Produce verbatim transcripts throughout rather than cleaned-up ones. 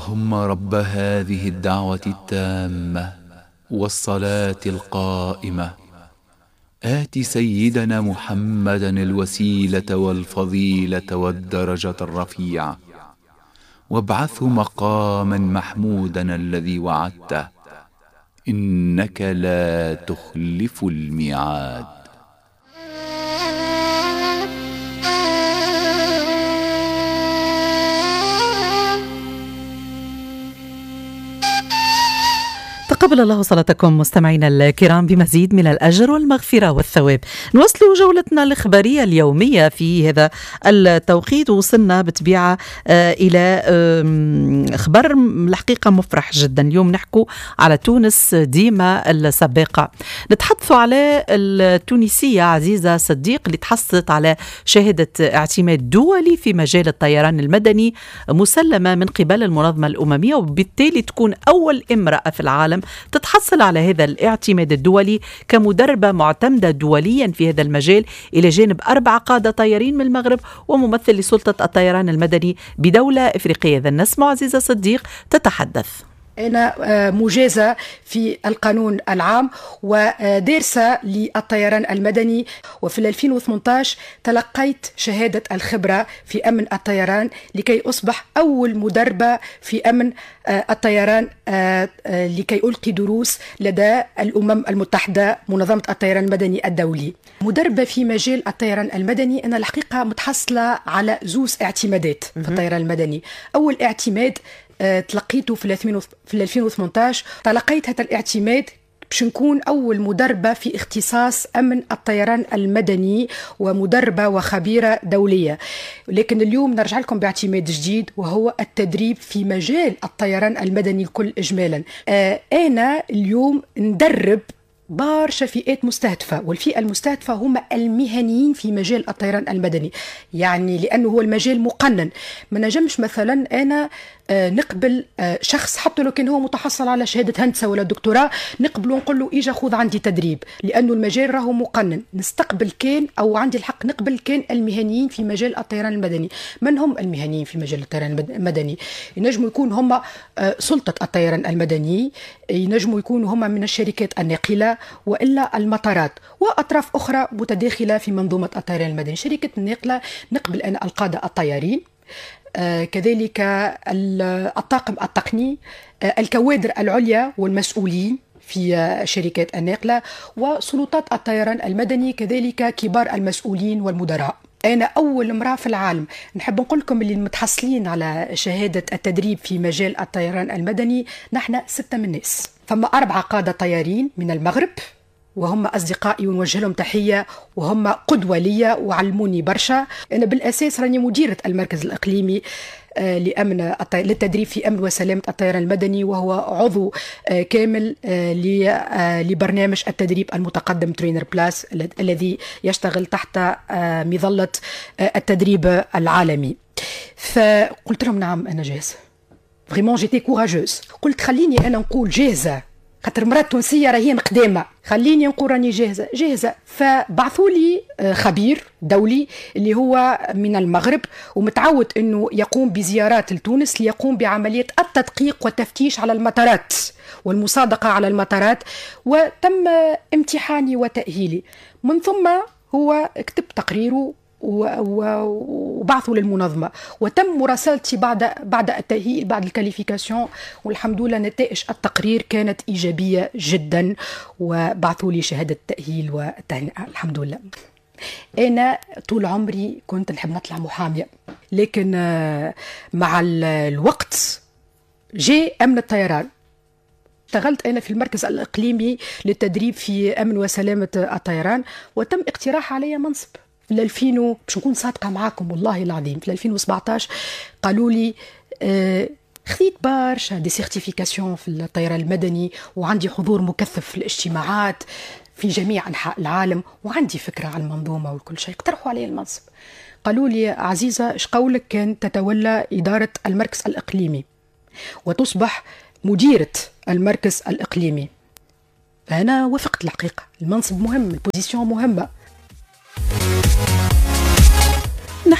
اللهم رب هذه الدعوة التامة والصلاة القائمة آت سيدنا محمدا الوسيلة والفضيلة والدرجة الرفيعة وابعثه مقاما محمودا الذي وعدته إنك لا تخلف الميعاد. تقبل الله صلاتكم مستمعينا الكرام بمزيد من الأجر والمغفرة والثواب. نواصل جولتنا الإخبارية اليومية في هذا التوقيت. وصلنا بطبيعة إلى خبر الحقيقة مفرح جدا. اليوم نحكو على تونس ديما السابقة. نتحدث على التونسية عزيزة صديق اللي تحصلت على شهادة اعتماد دولي في مجال الطيران المدني مسلمة من قبل المنظمة الأممية، وبالتالي تكون أول امرأة في العالم تتحصل على هذا الاعتماد الدولي كمدربة معتمدة دوليا في هذا المجال، إلى جانب أربع قادة طيارين من المغرب وممثل لسلطة الطيران المدني بدولة إفريقية. إذا نسمع عزيزة صديق تتحدث. أنا مجازة في القانون العام ودارسة للطيران المدني، وفي ألفين وثمانية عشر تلقيت شهادة الخبرة في أمن الطيران لكي أصبح أول مدربة في أمن الطيران لكي ألقي دروس لدى الأمم المتحدة منظمة الطيران المدني الدولي. مدربة في مجال الطيران المدني. أنا الحقيقة متحصلة على زوز اعتمادات في الطيران المدني. أول اعتماد تلقيته في ألفين وثمانية عشر، تلقيت هذا الاعتماد باش نكون أول مدربة في اختصاص أمن الطيران المدني ومدربة وخبيرة دولية. لكن اليوم نرجع لكم باعتماد جديد وهو التدريب في مجال الطيران المدني الكل إجمالا. أنا اليوم ندرب برشا فئات مستهدفة، والفئة المستهدفة هم المهنيين في مجال الطيران المدني، يعني لأنه هو المجال مقنن. ما نجمش مثلا أنا نقبل شخص حتى لو كان هو متحصل على شهادة هندسة ولا دكتوراه، نقبل ونقول له إيجا خذ عندي تدريب، لأنه المجال راهو مقنن. نستقبل كان أو عندي الحق نقبل كان المهنيين في مجال الطيران المدني. من هم المهنيين في مجال الطيران المدني؟ ينجموا يكون هم سلطة الطيران المدني، ينجموا يكونوا هم من الشركات الناقلة وإلا المطارات وأطراف أخرى متداخلة في منظومة الطيران المدني. شركة الناقلة نقبل أنا القادة الطيارين، آه كذلك الطاقم التقني، آه الكوادر العليا والمسؤولين في آه شركات الناقلة، وسلطات الطيران المدني كذلك كبار المسؤولين والمدراء. أنا أول امرأة في العالم. نحب نقول لكم اللي متحصلين على شهادة التدريب في مجال الطيران المدني نحن ستة من الناس. فما أربعة قادة طيارين من المغرب وهم أصدقائي ونوجه لهم تحية وهم قدوة لي وعلموني برشا. أنا بالأساس راني مديرة المركز الإقليمي لأمن للتدريب في أمن وسلامة الطيران المدني، وهو عضو كامل لبرنامج التدريب المتقدم ترينر بلاس الذي يشتغل تحت مظلة التدريب العالمي. فقلت لهم نعم أنا جاهزة. Vraiment j'étais courageuse. قلت خليني أنا نقول جاهزة، خاطر مرات تونسية راهي قدامة، خليني نقول راني جاهزة جاهزة. فبعثوا لي خبير دولي اللي هو من المغرب ومتعود أنه يقوم بزيارات لتونس ليقوم بعملية التدقيق والتفتيش على المطارات والمصادقة على المطارات، وتم امتحاني وتأهيلي. من ثم هو كتب تقريره وبعثوا للمنظمة، وتم مراسلتي بعد بعد التأهيل بعد الكاليفيكاسيون، والحمد لله نتائج التقرير كانت إيجابية جدا وبعثوا لي شهادة التأهيل والتهنئة الحمد لله. أنا طول عمري كنت نحب نطلع محامية، لكن مع الوقت جاء أمن الطيران. اشتغلت أنا في المركز الإقليمي للتدريب في أمن وسلامة الطيران، وتم اقتراح علي منصب في ألفين. باش نكون صادقة معاكم والله العظيم، في ألفين وسبعة عشر قالوا لي آه خذيت برشا دي سيرتيفيكاسيون في الطيران المدني، وعندي حضور مكثف في الاجتماعات في جميع أنحاء العالم، وعندي فكرة عن المنظومة وكل شيء. اقترحوا علي المنصب، قالوا لي عزيزة ايش قولك كان تتولى إدارة المركز الإقليمي وتصبح مديرة المركز الإقليمي. فأنا وافقت الحقيقة، المنصب مهم، البوزيسيون مهمة.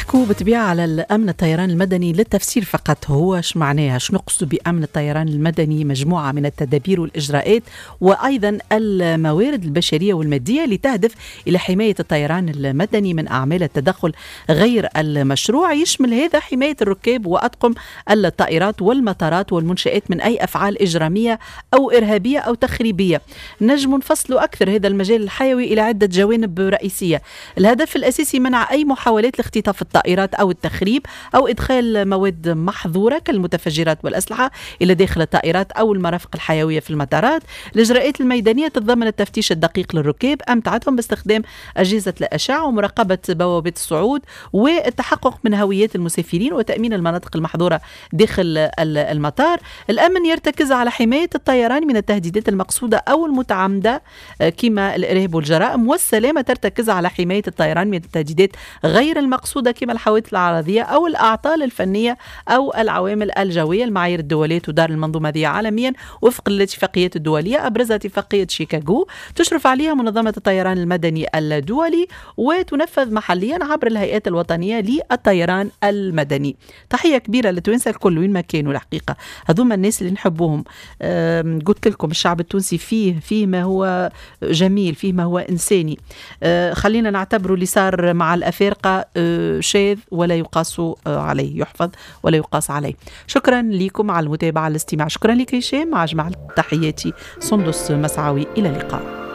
نحكوا بطبيعة على الأمن الطيران المدني. للتفسير فقط، هو ايش معناها؟ ايش نقصد بأمن الطيران المدني؟ مجموعة من التدابير والإجراءات وأيضا الموارد البشرية والمادية لتهدف إلى حماية الطيران المدني من أعمال التدخل غير المشروع. يشمل هذا حماية الركاب وأطقم الطائرات والمطارات والمنشآت من أي أفعال إجرامية أو إرهابية أو تخريبية. نجم نفصل أكثر هذا المجال الحيوي إلى عدة جوانب رئيسية. الهدف الأساسي منع أي محاولات لاختطاف الطائرات أو التخريب أو إدخال مواد محظورة كالمتفجرات والأسلحة إلى داخل الطائرات أو المرافق الحيوية في المطارات. الإجراءات الميدانية تتضمن التفتيش الدقيق للركاب، أمتعتهم باستخدام أجهزة الأشعة ومراقبة بوابات الصعود والتحقق من هويات المسافرين وتأمين المناطق المحظورة داخل المطار. الأمن يرتكز على حماية الطيران من التهديدات المقصودة أو المتعمدة كما الإرهاب والجرائم، والسلامة ترتكز على حماية الطيران من التهديدات غير المقصودة كما الحوادث العرضية أو الأعطال الفنية أو العوامل الجوية. المعايير الدولية تدار المنظومة هذه عالميا وفق الاتفاقيات الدولية، أبرزها اتفاقية شيكاغو تشرف عليها منظمة الطيران المدني الدولي وتنفذ محليا عبر الهيئات الوطنية للطيران المدني. تحية كبيرة للتوانسة الكل وين ما كانوا. الحقيقة هذوما الناس اللي نحبوهم. قلت لكم الشعب التونسي فيه فيه ما هو جميل، فيه ما هو إنساني. خلينا نعتبره اللي صار مع الأفارقة شاذ ولا يقاس عليه، يحفظ ولا يقاس عليه. شكرا لكم على المتابعة، الاستماع. شكرا لك هشام، مع جمع تحياتي سندس مسعوي. إلى اللقاء.